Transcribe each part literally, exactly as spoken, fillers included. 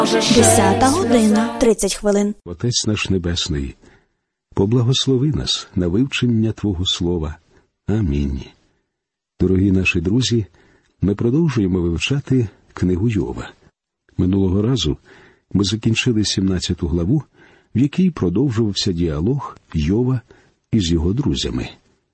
Десята година, тридцять хвилин. Отець наш Небесний, поблагослови нас на вивчення Твого Слова. Амінь. Дорогі наші друзі, ми продовжуємо вивчати книгу Йова. Минулого разу ми закінчили сімнадцяту главу, в якій продовжувався діалог Йова із його друзями.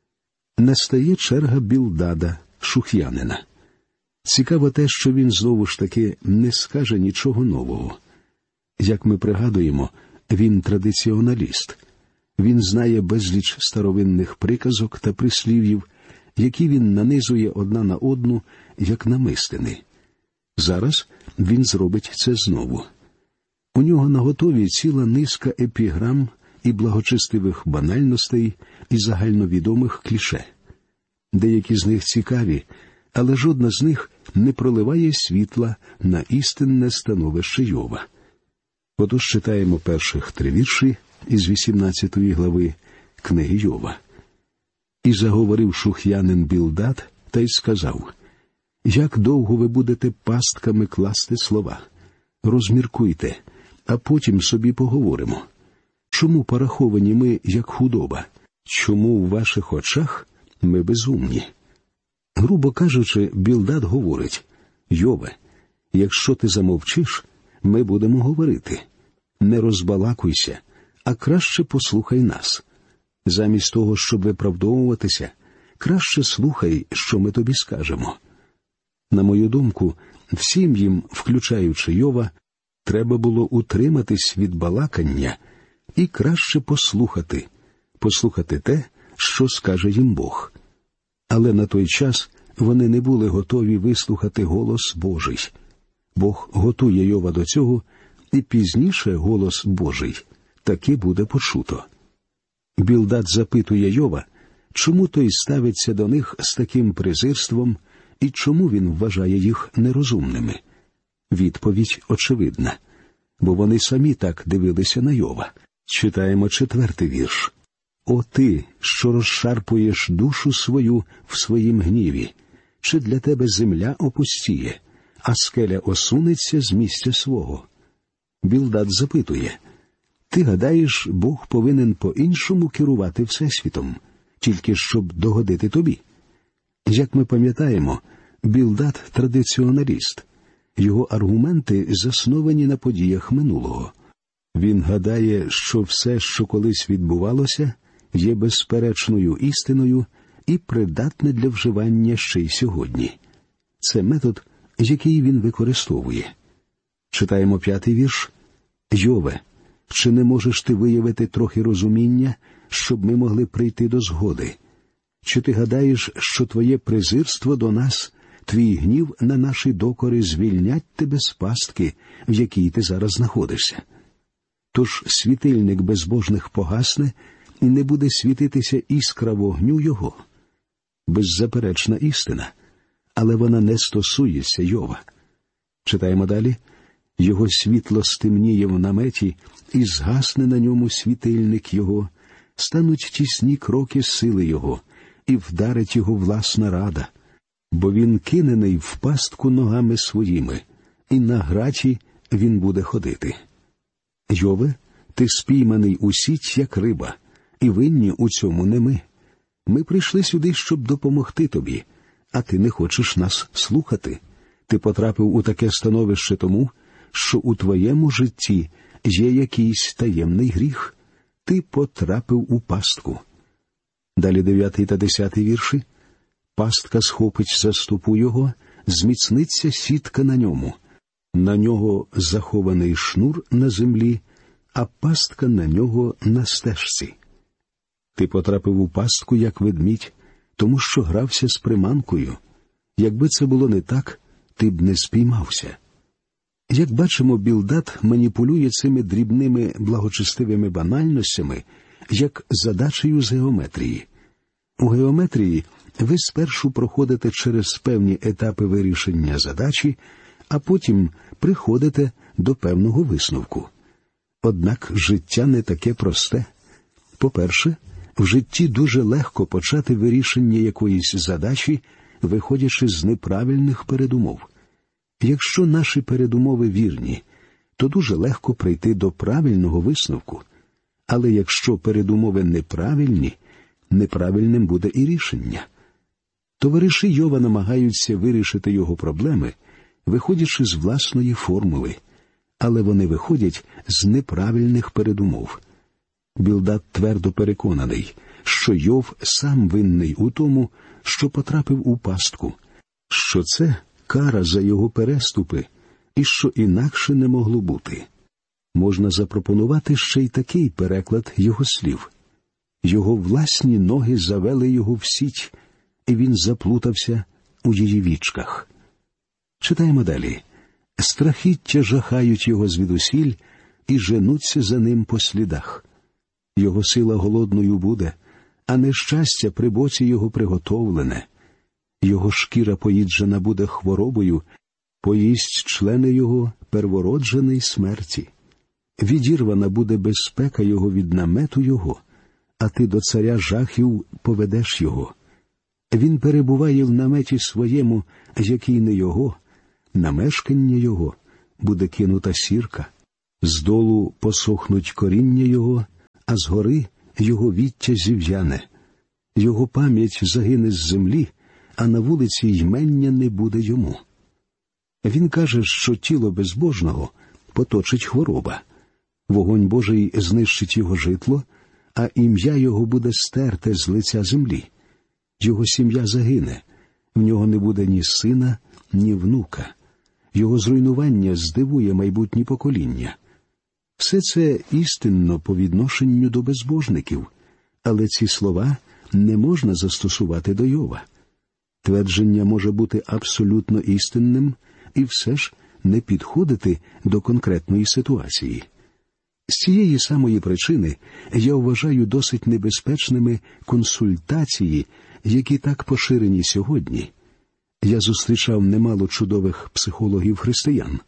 Настає черга Білдада, шух'янина. Цікаво те, що він знову ж таки не скаже нічого нового. Як ми пригадуємо, він традиціоналіст. Він знає безліч старовинних приказок та прислів'їв, які він нанизує одна на одну, як намистини. Зараз він зробить це знову. У нього наготові ціла низка епіграм і благочестивих банальностей і загальновідомих кліше. Деякі з них цікаві, але жодна з них не проливає світла на істинне становище Йова. Отож читаємо перших три вірші із вісімнадцятої глави книги Йова. «І заговорив шух'янин Білдад, та й сказав: як довго ви будете пастками класти слова? Розміркуйте, а потім собі поговоримо. Чому пораховані ми, як худоба? Чому у ваших очах ми безумні?» Грубо кажучи, Білдад говорить: «Йове, якщо ти замовчиш, ми будемо говорити. Не розбалакуйся, а краще послухай нас. Замість того, щоб виправдовуватися, краще слухай, що ми тобі скажемо». На мою думку, всім їм, включаючи Йова, треба було утриматись від балакання і краще послухати, послухати те, що скаже їм Бог. Але на той час вони не були готові вислухати голос Божий. Бог готує Йова до цього, і пізніше голос Божий таки буде почуто. Білдад запитує Йова, чому той ставиться до них з таким презирством і чому він вважає їх нерозумними. Відповідь очевидна, бо вони самі так дивилися на Йова. Читаємо четвертий вірш. «О ти, що розшарпуєш душу свою в своїм гніві, чи для тебе земля опустіє, а скеля осунеться з місця свого?» Білдад запитує: «Ти гадаєш, Бог повинен по-іншому керувати Всесвітом, тільки щоб догодити тобі?» Як ми пам'ятаємо, Білдад – традиціоналіст. Його аргументи засновані на подіях минулого. Він гадає, що все, що колись відбувалося, є безперечною істиною і придатне для вживання ще й сьогодні. Це метод, який він використовує. Читаємо п'ятий вірш. «Йове, чи не можеш ти виявити трохи розуміння, щоб ми могли прийти до згоди? Чи ти гадаєш, що твоє презирство до нас, твій гнів на наші докори звільнять тебе з пастки, в якій ти зараз знаходишся? Тож світильник безбожних погасне, і не буде світитися іскра вогню його». Беззаперечна істина, але вона не стосується Йова. Читаємо далі. «Його світло стемніє в наметі, і згасне на ньому світильник його, стануть тісні кроки сили його, і вдарить його власна рада. Бо він кинений в пастку ногами своїми, і на граті він буде ходити». Йове, ти спійманий у сіть, як риба, і винні у цьому не ми. Ми прийшли сюди, щоб допомогти тобі, а ти не хочеш нас слухати. Ти потрапив у таке становище тому, що у твоєму житті є якийсь таємний гріх. Ти потрапив у пастку. Далі дев'ятий та десятий вірші. «Пастка схопить за стопу його, зміцниться сітка на ньому. На нього захований шнур на землі, а пастка на нього на стежці». Ти потрапив у пастку, як ведмідь, тому що грався з приманкою. Якби це було не так, ти б не спіймався. Як бачимо, Білдад маніпулює цими дрібними благочестивими банальностями, як задачею з геометрії. У геометрії ви спершу проходите через певні етапи вирішення задачі, а потім приходите до певного висновку. Однак життя не таке просте. По-перше, в житті дуже легко почати вирішення якоїсь задачі, виходячи з неправильних передумов. Якщо наші передумови вірні, то дуже легко прийти до правильного висновку. Але якщо передумови неправильні, неправильним буде і рішення. Товариші Йова намагаються вирішити його проблеми, виходячи з власної формули, але вони виходять з неправильних передумов. Білдад твердо переконаний, що Йов сам винний у тому, що потрапив у пастку, що це кара за його переступи і що інакше не могло бути. Можна запропонувати ще й такий переклад його слів. Його власні ноги завели його в сіть, і він заплутався у її вічках. Читаємо далі. Страхіття жахають його звідусіль і женуться за ним по слідах. Його сила голодною буде, а нещастя при боці його приготовлене. Його шкіра поїджена буде хворобою, поїсть члени його первороджений смерті. Відірвана буде безпека його від намету його, а ти до царя жахів поведеш його. Він перебуває в наметі своєму, який не його, на мешкання його буде кинута сірка. Здолу посохнуть коріння його, а згори його віття зів'яне. Його пам'ять загине з землі, а на вулиці ймення не буде йому. Він каже, що тіло безбожного поточить хвороба. Вогонь Божий знищить його житло, а ім'я його буде стерте з лиця землі. Його сім'я загине, в нього не буде ні сина, ні внука. Його зруйнування здивує майбутні покоління. Все це істинно по відношенню до безбожників, але ці слова не можна застосувати до Йова. Твердження може бути абсолютно істинним і все ж не підходити до конкретної ситуації. З цієї самої причини я вважаю досить небезпечними консультації, які так поширені сьогодні. Я зустрічав немало чудових психологів-християн.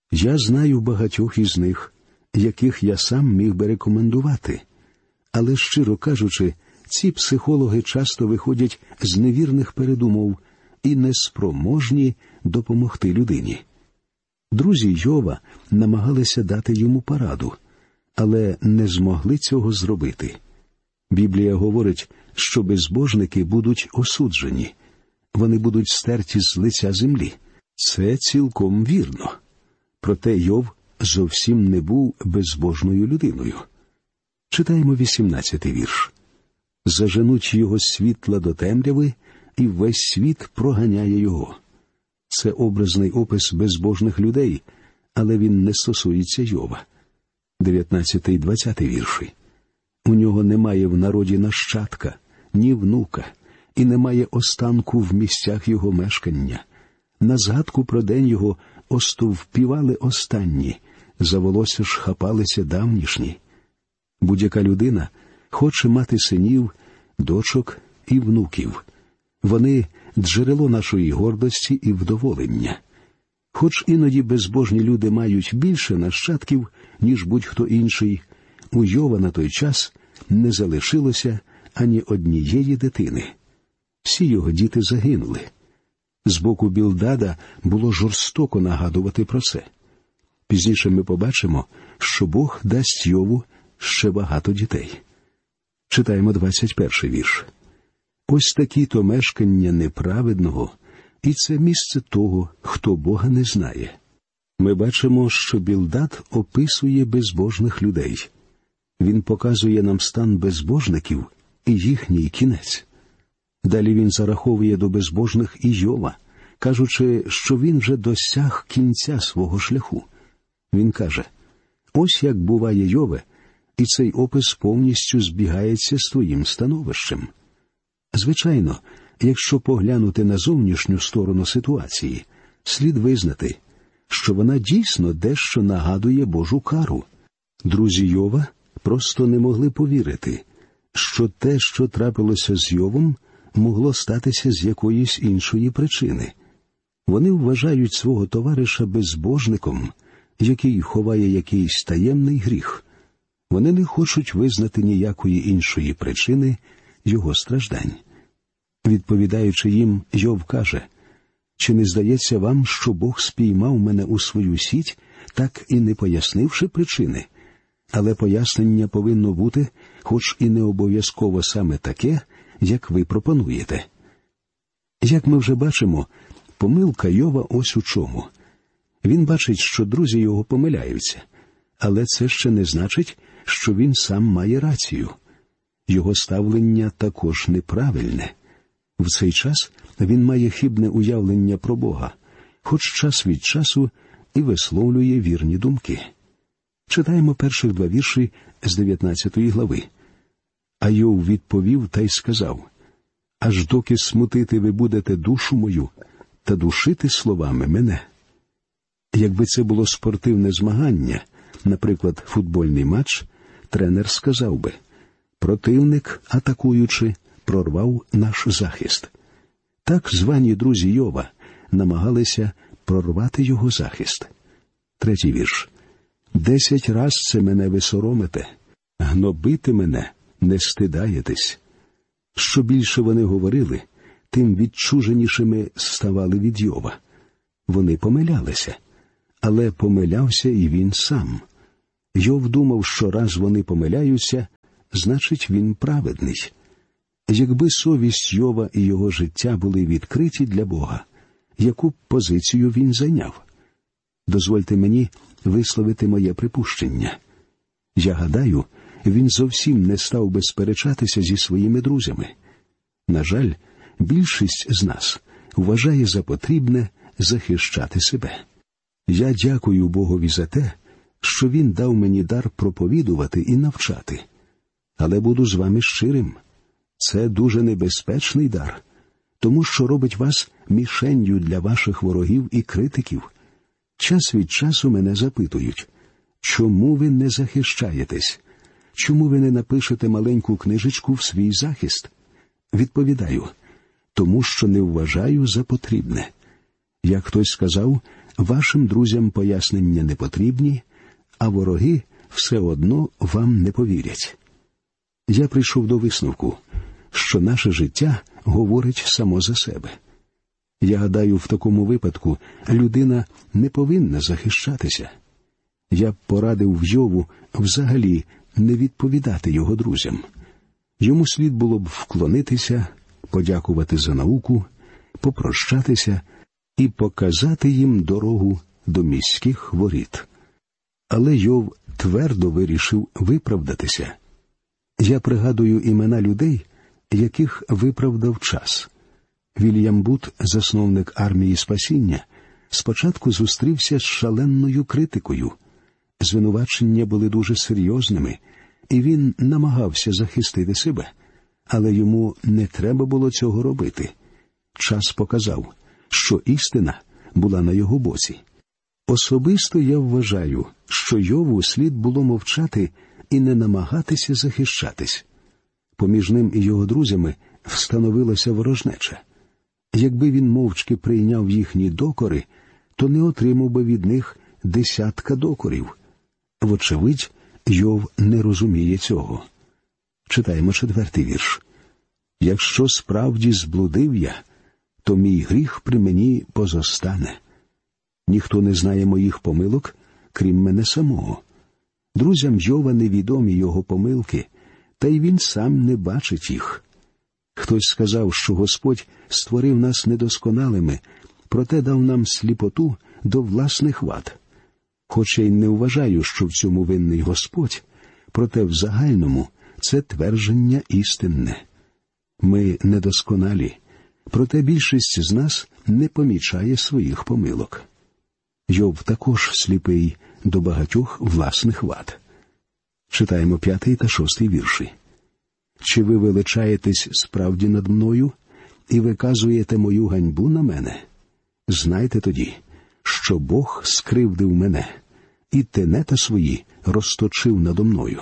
Я знаю багатьох із них, яких я сам міг би рекомендувати. Але, щиро кажучи, ці психологи часто виходять з невірних передумов і неспроможні допомогти людині. Друзі Йова намагалися дати йому пораду, але не змогли цього зробити. Біблія говорить, що безбожники будуть осуджені. Вони будуть стерті з лиця землі. Це цілком вірно. Проте Йов зовсім не був безбожною людиною. Читаємо вісімнадцятий вірш. «Заженуть його світла до темряви, і весь світ проганяє його». Це образний опис безбожних людей, але він не стосується Йова. дев'ятнадцятий і двадцятий вірші. «У нього немає в народі нащадка, ні внука, і немає останку в місцях його мешкання. На згадку про день його остовпівали останні, за волосся ж хапалися давнішні». Будь-яка людина хоче мати синів, дочок і внуків. Вони – джерело нашої гордості і вдоволення. Хоч іноді безбожні люди мають більше нащадків, ніж будь-хто інший, у Йова на той час не залишилося ані однієї дитини. Всі його діти загинули. З боку Білдада було жорстоко нагадувати про це. Пізніше ми побачимо, що Бог дасть Йову ще багато дітей. Читаємо двадцять перший вірш. «Ось такі-то мешкання неправедного, і це місце того, хто Бога не знає». Ми бачимо, що Білдад описує безбожних людей. Він показує нам стан безбожників і їхній кінець. Далі він зараховує до безбожних і Йова, кажучи, що він вже досяг кінця свого шляху. Він каже, ось як буває Йове, і цей опис повністю збігається з твоїм становищем. Звичайно, якщо поглянути на зовнішню сторону ситуації, слід визнати, що вона дійсно дещо нагадує Божу кару. Друзі Йова просто не могли повірити, що те, що трапилося з Йовом, могло статися з якоїсь іншої причини. Вони вважають свого товариша безбожником, який ховає якийсь таємний гріх. Вони не хочуть визнати ніякої іншої причини його страждань. Відповідаючи їм, Йов каже, «Чи не здається вам, що Бог спіймав мене у свою сіть, так і не пояснивши причини. Але пояснення повинно бути, хоч і не обов'язково саме таке, як ви пропонуєте. Як ми вже бачимо, помилка Йова ось у чому. Він бачить, що друзі його помиляються, але це ще не значить, що він сам має рацію. Його ставлення також неправильне. В цей час він має хибне уявлення про Бога, хоч час від часу і висловлює вірні думки. Читаємо перших два вірші з дев'ятнадцятої глави. А Йов відповів та й сказав: «Аж доки смутити ви будете душу мою та душити словами мене». Якби це було спортивне змагання, наприклад, футбольний матч, тренер сказав би: «Противник, атакуючи, прорвав наш захист». Так звані друзі Йова намагалися прорвати його захист. Третій вірш. «Десять раз це мене ви соромите, гнобити мене не стидаєтесь». Що більше вони говорили, тим відчуженішими ставали від Йова. Вони помилялися, але помилявся і він сам. Йов думав, що раз вони помиляються, значить він праведний. Якби совість Йова і його життя були відкриті для Бога, яку б позицію він зайняв? Дозвольте мені висловити моє припущення. Я гадаю, він зовсім не став би сперечатися зі своїми друзями. На жаль, більшість з нас вважає за потрібне захищати себе. Я дякую Богові за те, що Він дав мені дар проповідувати і навчати. Але буду з вами щирим. Це дуже небезпечний дар, тому що робить вас мішенню для ваших ворогів і критиків. Час від часу мене запитують: чому ви не захищаєтесь? Чому ви не напишете маленьку книжечку в свій захист? Відповідаю: тому що не вважаю за потрібне. Як хтось сказав, вашим друзям пояснення не потрібні, а вороги все одно вам не повірять. Я прийшов до висновку, що наше життя говорить само за себе. Я гадаю, в такому випадку людина не повинна захищатися. Я б порадив Йову взагалі не відповідати його друзям. Йому слід було б вклонитися, подякувати за науку, попрощатися і показати їм дорогу до міських воріт. Але Йов твердо вирішив виправдатися. Я пригадую імена людей, яких виправдав час. Вільям Бут, засновник армії спасіння, спочатку зустрівся з шаленою критикою. Звинувачення були дуже серйозними, і він намагався захистити себе. Але йому не треба було цього робити. Час показав, що істина була на його боці. Особисто я вважаю, що Йову слід було мовчати і не намагатися захищатись. Поміж ним і його друзями встановилася ворожнеча. Якби він мовчки прийняв їхні докори, то не отримав би від них десятка докорів. Вочевидь, Йов не розуміє цього. Читаємо четвертий вірш. «Якщо справді зблудив я, то мій гріх при мені позостане. Ніхто не знає моїх помилок, крім мене самого». Друзям Йова невідомі його помилки, та й він сам не бачить їх. Хтось сказав, що Господь створив нас недосконалими, проте дав нам сліпоту до власних вад. Хоча й не вважаю, що в цьому винний Господь, проте в загальному це твердження істинне. Ми недосконалі, проте більшість з нас не помічає своїх помилок. Йов також сліпий до багатьох власних вад. Читаємо п'ятий та шостий вірші. «Чи ви величаєтесь справді над мною і виказуєте мою ганьбу на мене? Знайте тоді, що Бог скривдив мене, і тенета свої розточив надо мною».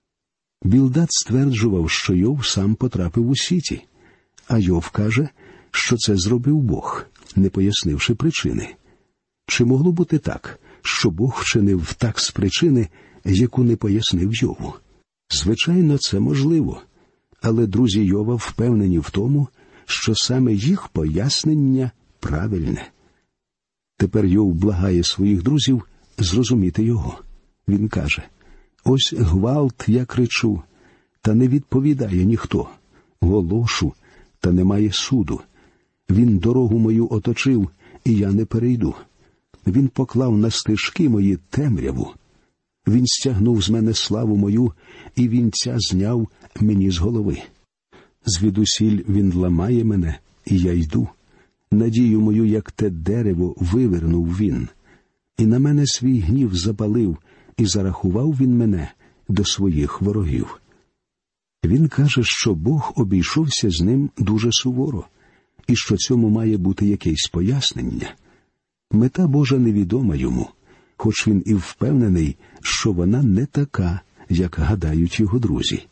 Білдад стверджував, що Йов сам потрапив у сіті, а Йов каже, що це зробив Бог, не пояснивши причини. Чи могло бути так, що Бог вчинив так з причини, яку не пояснив Йову? Звичайно, це можливо, але друзі Йова впевнені в тому, що саме їх пояснення правильне. Тепер Йов благає своїх друзів зрозуміти його. Він каже: «Ось гвалт я кричу, та не відповідає ніхто, голошу, та немає суду. Він дорогу мою оточив, і я не перейду. Він поклав на стежки мої темряву. Він стягнув з мене славу мою, і вінця зняв мені з голови. Звідусіль він ламає мене, і я йду. Надію мою, як те дерево, вивернув він. І на мене свій гнів запалив, і зарахував він мене до своїх ворогів». Він каже, що Бог обійшовся з ним дуже суворо, і що цьому має бути якесь пояснення. Мета Божа невідома йому, хоч він і впевнений, що вона не така, як гадають його друзі.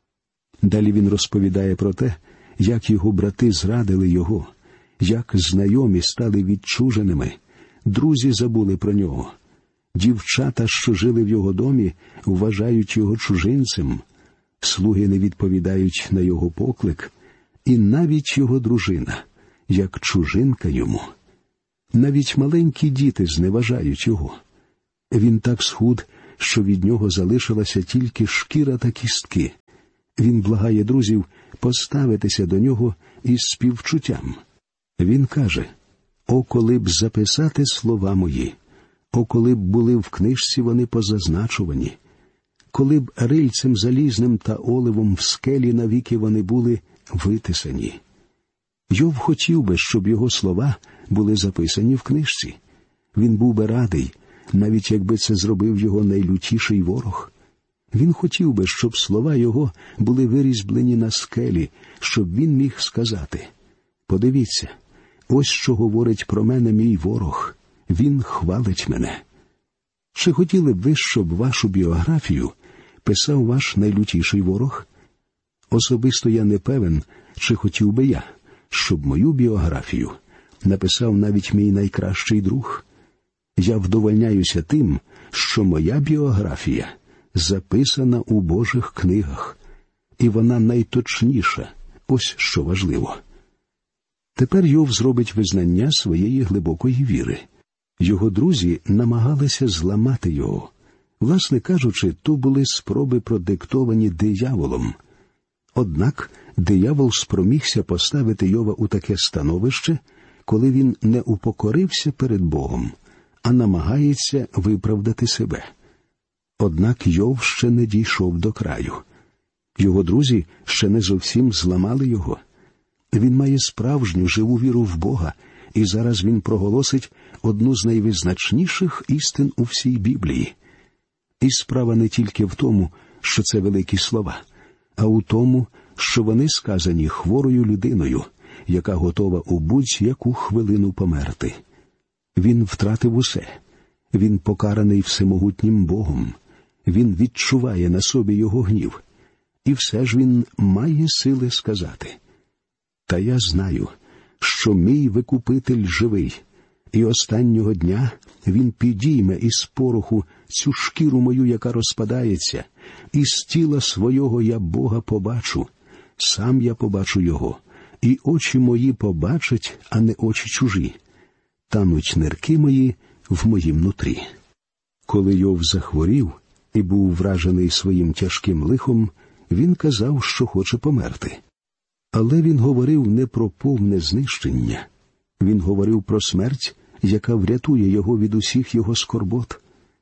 Далі він розповідає про те, як його брати зрадили його, як знайомі стали відчуженими, друзі забули про нього. Дівчата, що жили в його домі, вважають його чужинцем, слуги не відповідають на його поклик, і навіть його дружина, як чужинка йому. Навіть маленькі діти зневажають його. Він так схуд, що від нього залишилася тільки шкіра та кістки. Він благає друзів поставитися до нього із співчуттям. Він каже: «О, коли б записати слова мої, о, коли б були в книжці вони позазначувані, коли б рильцем залізним та оливом в скелі навіки вони були витисані». Йов хотів би, щоб його слова були записані в книжці. Він був би радий, навіть якби це зробив його найлютіший ворог. Він хотів би, щоб слова його були вирізблені на скелі, щоб він міг сказати: «Подивіться, ось що говорить про мене мій ворог, він хвалить мене». Чи хотіли б ви, щоб вашу біографію писав ваш найлютіший ворог? Особисто я не певен, чи хотів би я, щоб мою біографію написав навіть мій найкращий друг. Я вдовольняюся тим, що моя біографія записана у Божих книгах, і вона найточніша, ось що важливо. Тепер Йов зробить визнання своєї глибокої віри. Його друзі намагалися зламати його. Власне кажучи, то були спроби, продиктовані дияволом. Однак диявол спромігся поставити Йова у таке становище, коли він не упокорився перед Богом, а намагається виправдати себе. Однак Йов ще не дійшов до краю. Його друзі ще не зовсім зламали його. Він має справжню живу віру в Бога, і зараз він проголосить одну з найвизначніших істин у всій Біблії. І справа не тільки в тому, що це великі слова, а у тому, що вони сказані хворою людиною, яка готова у будь-яку хвилину померти. Він втратив усе. Він покараний всемогутнім Богом. Він відчуває на собі його гнів. І все ж він має сили сказати: «Та я знаю, що мій Викупитель живий, і останнього дня він підійме із пороху цю шкіру мою, яка розпадається, і з тіла свого я Бога побачу, сам я побачу його, і очі мої побачать, а не очі чужі. Тануть нирки мої в моїм нутрі». Коли Йов захворів і був вражений своїм тяжким лихом, він казав, що хоче померти. Але він говорив не про повне знищення. Він говорив про смерть, яка врятує його від усіх його скорбот.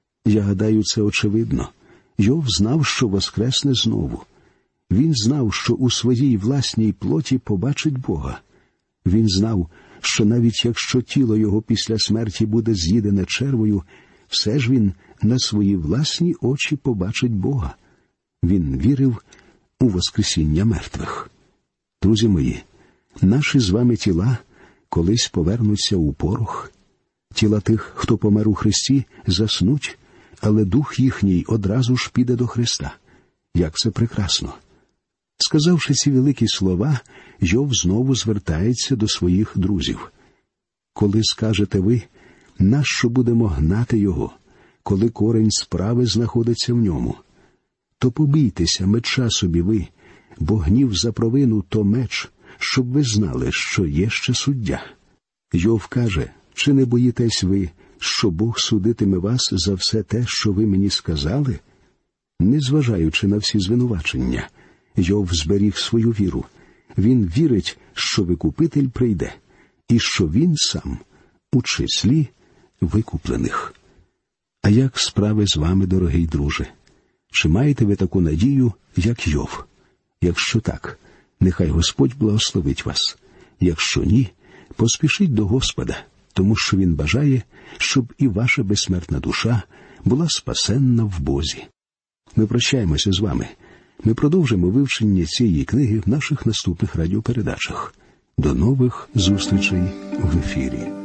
Я гадаю, це очевидно. Йов знав, що воскресне знову. Він знав, що у своїй власній плоті побачить Бога. Він знав, що навіть якщо тіло його після смерті буде з'їдене червою, все ж він на свої власні очі побачить Бога. Він вірив у воскресіння мертвих. Друзі мої, наші з вами тіла колись повернуться у порох. Тіла тих, хто помер у Христі, заснуть, але дух їхній одразу ж піде до Христа. Як це прекрасно! Сказавши ці великі слова, Йов знову звертається до своїх друзів. «Коли скажете ви, нащо будемо гнати його, коли корінь справи знаходиться в ньому? То побійтеся меча собі ви, бо гнів за провину – то меч, щоб ви знали, що є ще суддя». Йов каже: «Чи не боїтесь ви, що Бог судитиме вас за все те, що ви мені сказали? Незважаючи на всі звинувачення, Йов зберіг свою віру. Він вірить, що Викупитель прийде, і що він сам у числі викуплених. А як справи з вами, дорогий друже? Чи маєте ви таку надію, як Йов? Якщо так, нехай Господь благословить вас. Якщо ні, поспішіть до Господа, тому що Він бажає, щоб і ваша безсмертна душа була спасенна в Бозі. Ми прощаємося з вами. Ми продовжимо вивчення цієї книги в наших наступних радіопередачах. До нових зустрічей в ефірі.